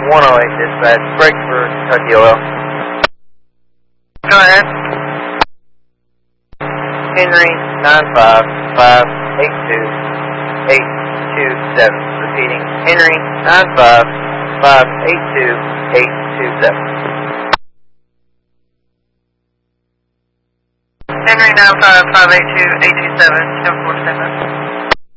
108 dispatch, break for Kentucky OL. Go ahead. Henry 95582-827. Repeating, Henry 95582-827. Henry 95582-827, 1047.